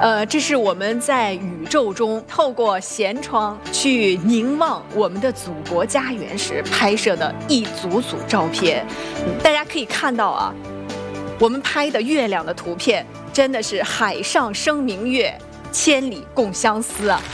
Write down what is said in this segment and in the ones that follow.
这是我们在宇宙中透过舷窗去凝望我们的祖国家园时拍摄的一组组照片。大家可以看到啊，我们拍的月亮的图片真的是海上生明月，千里共相思啊。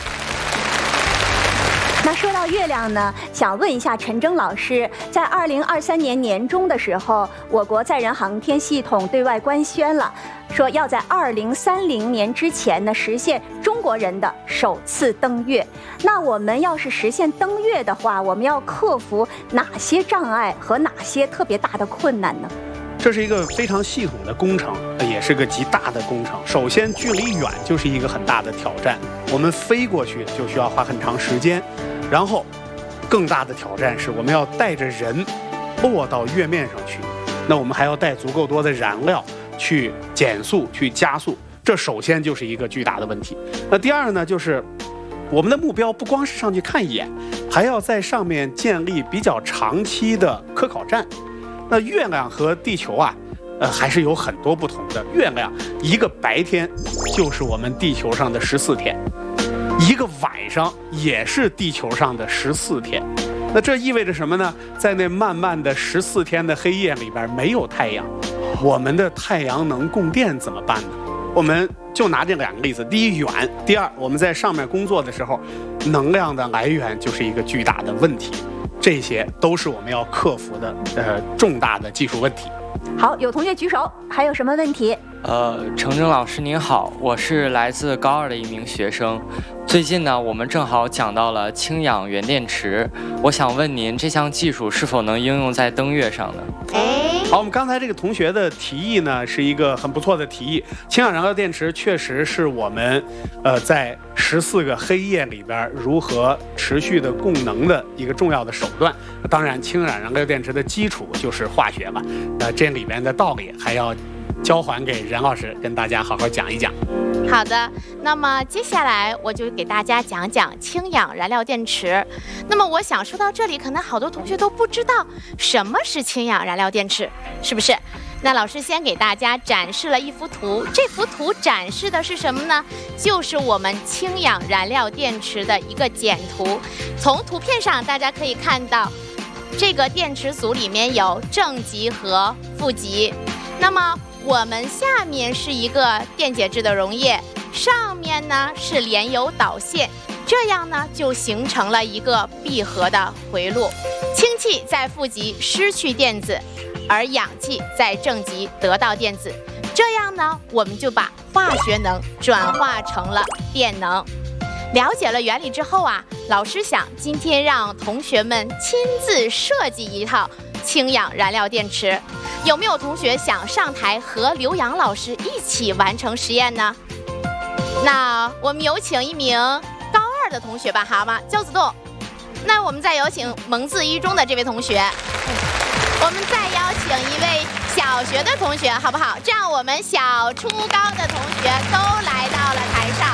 那说到月亮呢，想问一下陈征老师，在2023年年中的时候，我国载人航天系统对外官宣了，说要在2030年之前呢实现中国人的首次登月。那我们要是实现登月的话，我们要克服哪些障碍和哪些特别大的困难呢？ 这是一个非常系统的工程，也是个极大的工程。首先，距离远就是一个很大的挑战，我们飞过去就需要花很长时间。然后，更大的挑战是我们要带着人落到月面上去，那我们还要带足够多的燃料去减速、去加速。这首先就是一个巨大的问题。那第二呢，就是我们的目标不光是上去看一眼，还要在上面建立比较长期的科考站。那月亮和地球啊，还是有很多不同的。月亮一个白天就是我们地球上的14天，一个晚上也是地球上的14天。那这意味着什么呢？在那漫漫的14天的黑夜里边没有太阳，我们的太阳能供电怎么办呢？我们就拿这两个例子，第一远，第二我们在上面工作的时候，能量的来源就是一个巨大的问题。这些都是我们要克服的重大的技术问题。 好，有同学举手，还有什么问题？ 程征老师您好，我是来自高2的一名学生。最近呢，我们正好讲到了氢氧源电池，我想问您，这项技术是否能应用在登月上呢？ 好，我们刚才这个同学的提议呢，是一个很不错的提议。氢氧燃料电池确实是我们在14个黑夜里边如何持续的供能的一个重要的手段。当然，氢氧燃料电池的基础就是化学了，这里面的道理还要交还给任老师跟大家好好讲一讲。 好的，那么接下来我就给大家讲讲氢氧燃料电池。那么我想说到这里，可能好多同学都不知道什么是氢氧燃料电池，是不是？那老师先给大家展示了一幅图，这幅图展示的是什么呢？就是我们氢氧燃料电池的一个简图。从图片上大家可以看到，这个电池组里面有正极和负极。那么我们下面是一个电解质的溶液，上面呢是连油导线，这样呢就形成了一个闭合的回路。氢气在负极失去电子，而氧气在正极得到电子，这样呢我们就把化学能转化成了电能。了解了原理之后啊，老师想今天让同学们亲自设计一套氢氧燃料电池。有没有同学想上台和刘洋老师一起完成实验呢？那我们有请一名高2的同学吧，好吗？焦子栋。那我们再有请蒙自一中的这位同学，我们再邀请一位小学的同学，好不好？这样我们小初高的同学都来到了台上。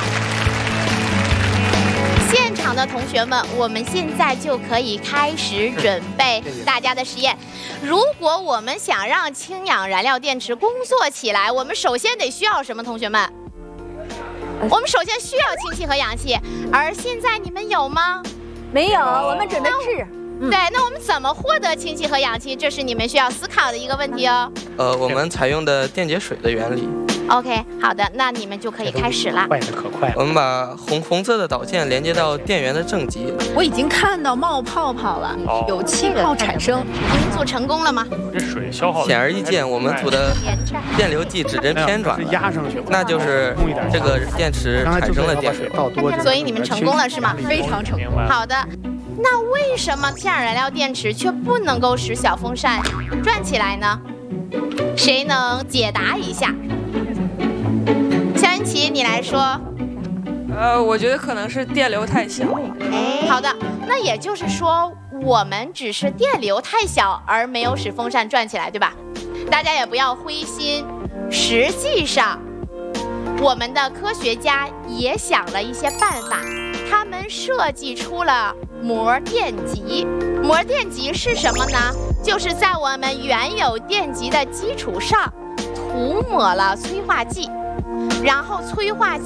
现场的同学们，我们现在就可以开始准备大家的实验。如果我们想让氢氧燃料电池工作起来，我们首先得需要什么？同学们，我们首先需要氢气和氧气，而现在你们有吗？ 没有，我们准备制。 对，那我们怎么获得氢气和氧气？这是你们需要思考的一个问题哦。 我们采用的电解水的原理。 OK， 好的，那你们就可以开始了。 快的可快了。 我们把红色的导线连接到电源的正极。 我已经看到冒泡泡了，有气泡产生。 您做成功了吗？ 这水消耗。 显而易见，我们组的电流计指针偏转了， 压上去， 那就是这个电池产生了电流。 所以你们成功了是吗？ 非常成功。 好的，那为什么氢氧燃料电池却不能够使小风扇转起来呢？谁能解答一下？肖云奇，你来说。 我觉得可能是电流太小。 好的，那也就是说，我们只是电流太小，而没有使风扇转起来，对吧？大家也不要灰心，实际上，我们的科学家也想了一些办法，他们设计出了膜电极。膜电极是什么呢？就是在我们原有电极的基础上涂抹了催化剂，然后催化剂